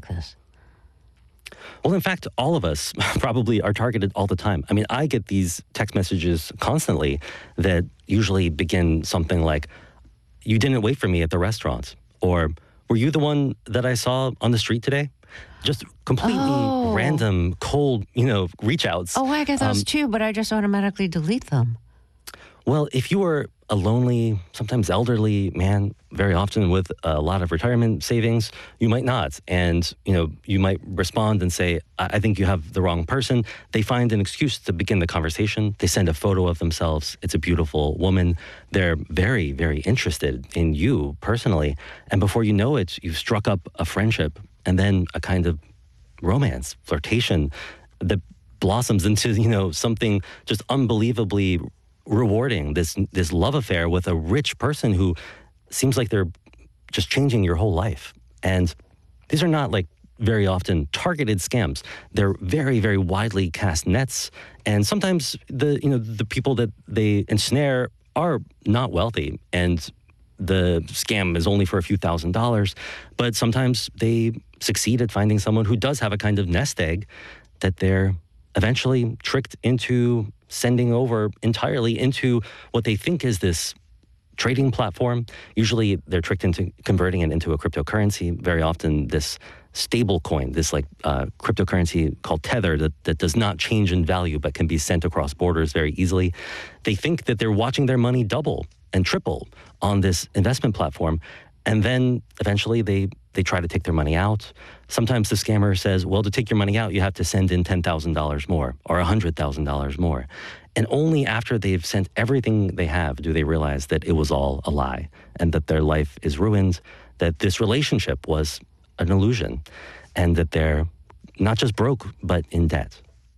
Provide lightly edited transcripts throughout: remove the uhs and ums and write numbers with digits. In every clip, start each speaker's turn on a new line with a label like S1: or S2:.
S1: like this?
S2: Well, in fact, all of us probably are targeted all the time. I mean, I get these text messages constantly that usually begin something like, "You didn't wait for me at the restaurant," or "Were you the one that I saw on the street today?" Just completely random, cold, reach outs.
S1: Oh, I get those too, but I just automatically delete them.
S2: Well, if you are a lonely, sometimes elderly man, very often with a lot of retirement savings, you might not. And, you might respond and say, I think you have the wrong person. They find an excuse to begin the conversation. They send a photo of themselves. It's a beautiful woman. They're very, very interested in you personally. And before you know it, you've struck up a friendship and then a kind of romance, flirtation that blossoms into, something just unbelievably rewarding, this love affair with a rich person who seems like they're just changing your whole life. And these are not like very often targeted scams. They're very, very widely cast nets. And sometimes the people that they ensnare are not wealthy and the scam is only for a few $1,000s, but sometimes they succeed at finding someone who does have a kind of nest egg that they're eventually tricked into sending over entirely into what they think is this trading platform. Usually they're tricked into converting it into a cryptocurrency. Very often this stable coin, this cryptocurrency called Tether that does not change in value but can be sent across borders very easily. They think that they're watching their money double and triple on this investment platform. And then eventually they try to take their money out. Sometimes the scammer says, well, to take your money out, you have to send in $10,000 more or $100,000 more. And only after they've sent everything they have do they realize that it was all a lie and that their life is ruined, that this relationship was an illusion, and that they're not just broke, but in debt.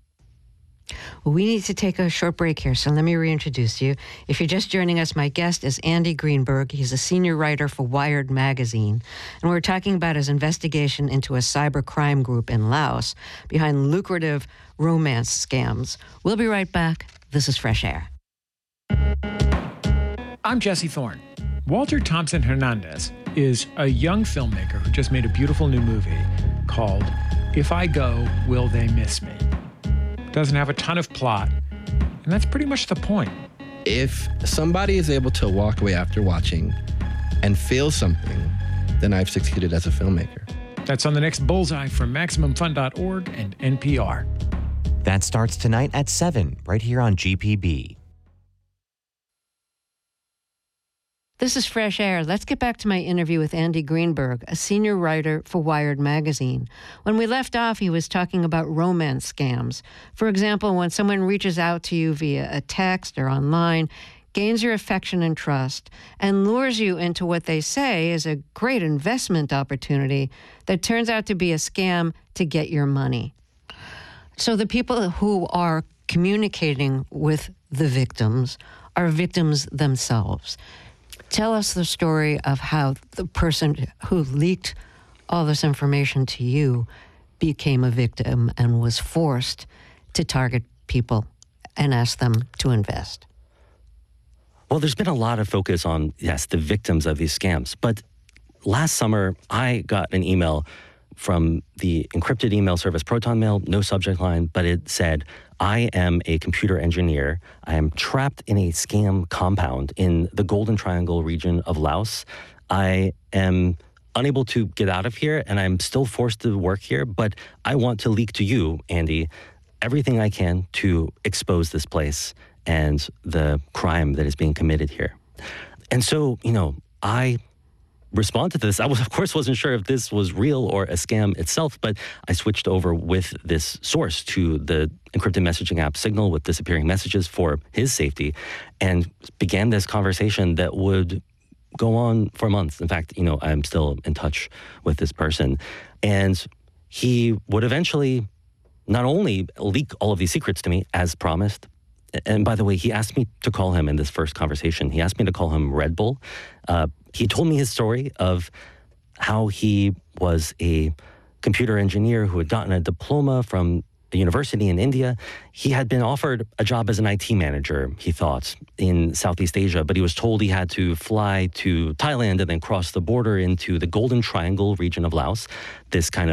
S1: Well, we need to take a short break here, so let me reintroduce you. If you're just joining us, my guest is Andy Greenberg. He's a senior writer for Wired magazine, and we're talking about his investigation into a cyber crime group in Laos behind lucrative romance scams. We'll be right back. This is Fresh Air.
S3: I'm Jesse Thorne. Walter Thompson Hernandez is a young filmmaker who just made a beautiful new movie called If I Go, Will They Miss Me? Doesn't have a ton of plot, and that's pretty much the point.
S4: If somebody is able to walk away after watching and feel something, then I've succeeded as a filmmaker.
S3: That's on the next Bullseye from MaximumFun.org and NPR.
S5: That starts tonight at 7, right here on GPB.
S1: This is Fresh Air. Let's get back to my interview with Andy Greenberg, a senior writer for Wired magazine. When we left off, he was talking about romance scams. For example, when someone reaches out to you via a text or online, gains your affection and trust, and lures you into what they say is a great investment opportunity that turns out to be a scam to get your money. So the people who are communicating with the victims are victims themselves. Tell us the story of how the person who leaked all this information to you became a victim and was forced to target people and ask them to invest.
S2: Well, there's been a lot of focus on, yes, the victims of these scams. But last summer, I got an email from the encrypted email service ProtonMail, no subject line, but it said, I am a computer engineer. I am trapped in a scam compound in the Golden Triangle region of Laos. I am unable to get out of here, and I'm still forced to work here, but I want to leak to you, Andy, everything I can to expose this place and the crime that is being committed here. And so, I responded to this. I of course wasn't sure if this was real or a scam itself, but I switched over with this source to the encrypted messaging app Signal with disappearing messages for his safety, and began this conversation that would go on for months. In fact, I'm still in touch with this person, and he would eventually not only leak all of these secrets to me as promised. And by the way, he asked me to call him in this first conversation. He asked me to call him Red Bull. He told me his story of how he was a computer engineer who had gotten a diploma from a university in India. He had been offered a job as an IT manager, he thought, in Southeast Asia, but he was told he had to fly to Thailand and then cross the border into the Golden Triangle region of Laos, this kind of